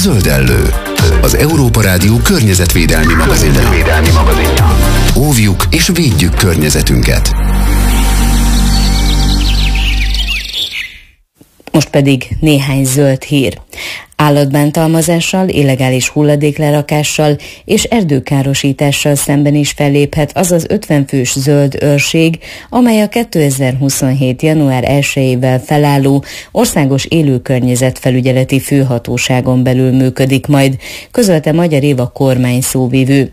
Zöldellő, az Európa Rádió környezetvédelmi magazinja. Óvjuk és védjük környezetünket. Most pedig néhány zöld hír. Állatbántalmazással, illegális hulladéklerakással és erdőkárosítással szemben is felléphet az az 50 fős zöld őrség, amely a 2027. január 1-ével felálló Országos Élőkörnyezetfelügyeleti Főhatóságon belül működik majd, közölte Magyar Éva kormány szóvivő.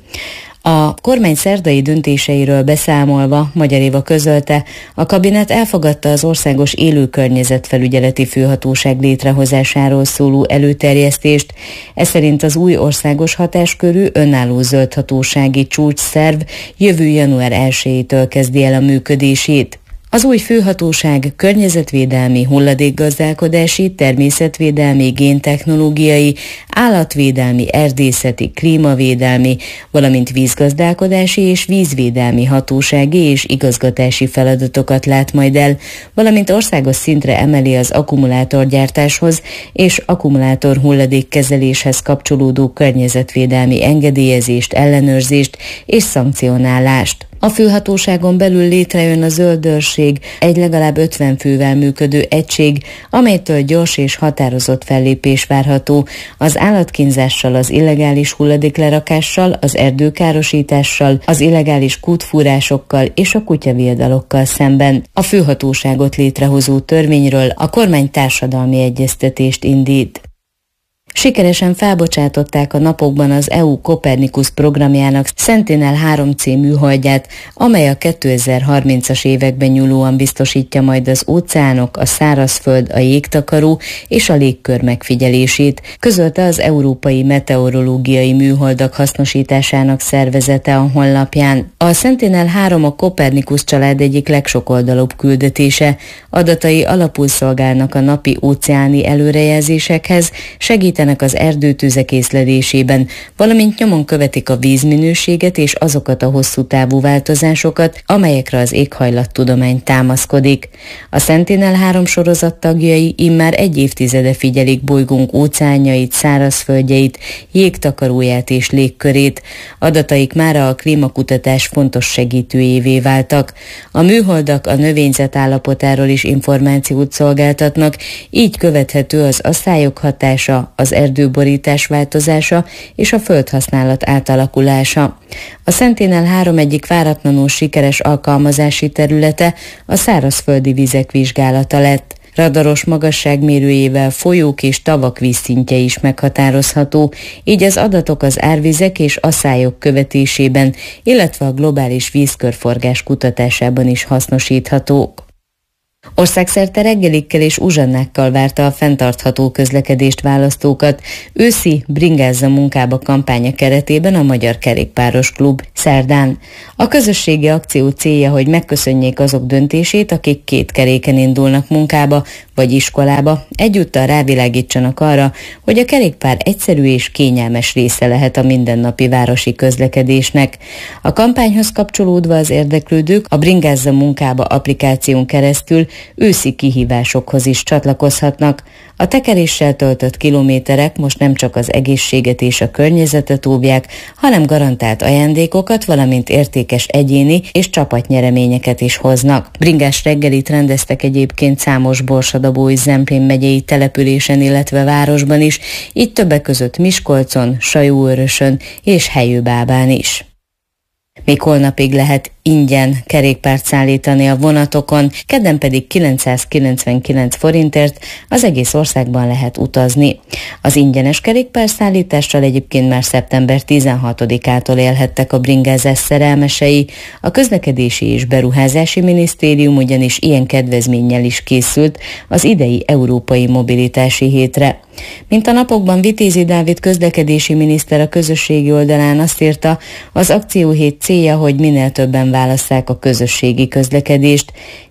A kormány szerdai döntéseiről beszámolva Magyar Éva közölte, a kabinet elfogadta az Országos Élőkörnyezetfelügyeleti Főhatóság létrehozásáról szóló előterjesztést. Ez szerint az új országos hatáskörű önálló zöldhatósági csúcsszerv jövő január 1-től kezdi el a működését. Az új főhatóság környezetvédelmi, hulladékgazdálkodási, természetvédelmi, géntechnológiai, állatvédelmi, erdészeti, klímavédelmi, valamint vízgazdálkodási és vízvédelmi hatósági és igazgatási feladatokat lát majd el, valamint országos szintre emeli az akkumulátorgyártáshoz és akkumulátor hulladékkezeléshez kapcsolódó környezetvédelmi engedélyezést, ellenőrzést és szankcionálást. A főhatóságon belül létrejön a zöld őrség, egy legalább 50 fővel működő egység, amelytől gyors és határozott fellépés várható az állatkínzással, az illegális hulladéklerakással, az erdőkárosítással, az illegális kútfúrásokkal és a kutyaviadalokkal szemben. A főhatóságot létrehozó törvényről a kormány társadalmi egyeztetést indít. Sikeresen felbocsátották a napokban az EU Copernicus programjának Sentinel-3 C műholdját, amely a 2030-as években nyúlóan biztosítja majd az óceánok, a szárazföld, a jégtakaró és a légkör megfigyelését, közölte az Európai Meteorológiai Műholdak Hasznosításának Szervezete a honlapján. A Sentinel-3 a Copernicus család egyik legsokoldalúbb küldetése. Adatai alapul szolgálnak a napi óceáni előrejelzésekhez, segítenek az erdőtüzek észlelésében, valamint nyomon követik a vízminőséget és azokat a hosszú távú változásokat, amelyekre az éghajlattudomány támaszkodik. A Sentinel-3 sorozat tagjai immár egy évtizede figyelik bolygónk óceánjait, szárazföldjeit, jégtakaróját és légkörét. Adataik mára a klímakutatás fontos segítőjévé váltak. A műholdak a növényzet állapotáról is információt szolgáltatnak, így követhető az asszályok hatása, az erdőborítás változása és a földhasználat átalakulása. A Sentinel-3 egyik váratlanul sikeres alkalmazási területe a szárazföldi vizek vizsgálata lett. Radaros magasságmérőjével folyók és tavak vízszintje is meghatározható, így az adatok az árvizek és asszályok követésében, illetve a globális vízkörforgás kutatásában is hasznosíthatók. Országszerte reggelikkel és uzsannákkal várta a fenntartható közlekedést választókat őszi Bringázza munkába kampánya keretében a Magyar Kerékpáros Klub szerdán. A közösségi akció célja, hogy megköszönjék azok döntését, akik két keréken indulnak munkába vagy iskolába, egyúttal rávilágítsanak arra, hogy a kerékpár egyszerű és kényelmes része lehet a mindennapi városi közlekedésnek. A kampányhoz kapcsolódva az érdeklődők a Bringázza munkába applikáción keresztül őszi kihívásokhoz is csatlakozhatnak. A tekeréssel töltött kilométerek most nem csak az egészséget és a környezetet óvják, hanem garantált ajándékokat, valamint értékes egyéni és csapatnyereményeket is hoznak. Bringás reggelit rendeztek egyébként számos Borsadabó és Zemplén megyei településen, illetve városban is, így többek között Miskolcon, Sajóörösön és Helyőbábán is. Még holnapig lehet ingyen kerékpárt szállítani a vonatokon, kedden pedig 999 forintért az egész országban lehet utazni. Az ingyenes kerékpárszállítással egyébként már szeptember 16-ától élhettek a bringázás szerelmesei. A Közlekedési és Beruházási Minisztérium ugyanis ilyen kedvezménnyel is készült az idei Európai Mobilitási Hétre. Mint a napokban Vitézi Dávid közlekedési miniszter a közösségi oldalán azt írta, az akcióhét célja, hogy minél többen válasszák a közösségi közlekedést.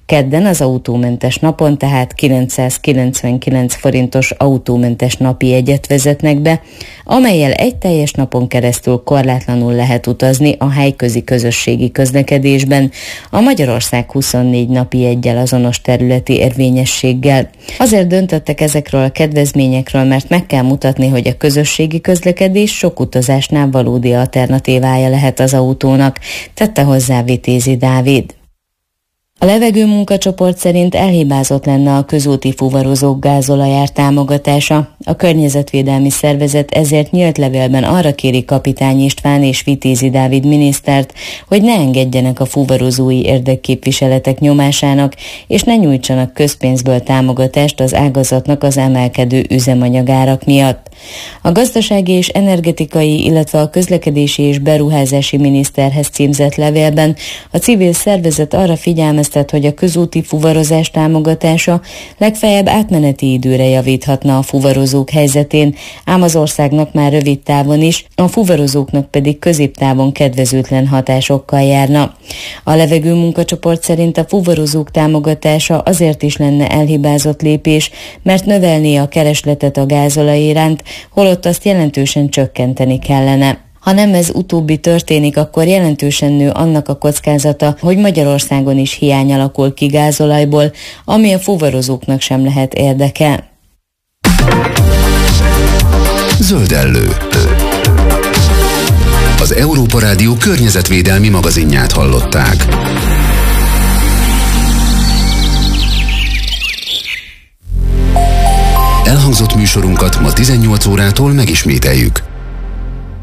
Kedden az autómentes napon tehát 999 forintos autómentes napi jegyet vezetnek be, amellyel egy teljes napon keresztül korlátlanul lehet utazni a helyközi közösségi közlekedésben, a Magyarország 24 napi jeggyel azonos területi érvényességgel. Azért döntöttek ezekről a kedvezményekről, mert meg kell mutatni, hogy a közösségi közlekedés sok utazásnál valódi alternatívája lehet az autónak, tette hozzá Vitézi Dávid. A levegő munkacsoport szerint elhibázott lenne a közúti fuvarozók gázolajár támogatása. A környezetvédelmi szervezet ezért nyílt levélben arra kéri Kapitány István és Vitézi Dávid minisztert, hogy ne engedjenek a fuvarozói érdekképviseletek nyomásának, és ne nyújtsanak közpénzből támogatást az ágazatnak az emelkedő üzemanyagárak miatt. A gazdasági és energetikai, illetve a közlekedési és beruházási miniszterhez címzett levélben a civil szervezet arra figyelmeztet, hogy a közúti fuvarozás támogatása legfeljebb átmeneti időre javíthatna a fuvarozók helyzetén, ám az országnak már rövid távon is, a fuvarozóknak pedig középtávon kedvezőtlen hatásokkal járna. A levegő munkacsoport szerint a fuvarozók támogatása azért is lenne elhibázott lépés, mert növelné a keresletet a gázolaj iránt, holott azt jelentősen csökkenteni kellene. Ha nem ez utóbbi történik, akkor jelentősen nő annak a kockázata, hogy Magyarországon is hiány alakul ki gázolajból, ami a fuvarozóknak sem lehet érdeke. Zöldellő. Az Európa Rádió környezetvédelmi magazinját hallották. Elhangzott műsorunkat ma 18 órától megismételjük.